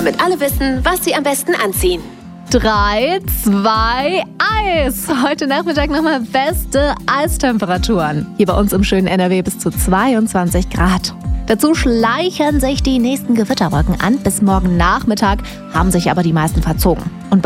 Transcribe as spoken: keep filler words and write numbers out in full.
damit alle wissen, was sie am besten anziehen. Drei, zwei, Eis. Heute Nachmittag nochmal beste Eistemperaturen. Hier bei uns im schönen N R W bis zu zweiundzwanzig Grad. Dazu schleichen sich die nächsten Gewitterwolken an. Bis morgen Nachmittag haben sich aber die meisten verzogen. Und